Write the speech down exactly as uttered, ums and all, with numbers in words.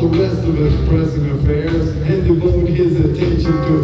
rest of us pressing affairs and devote his attention to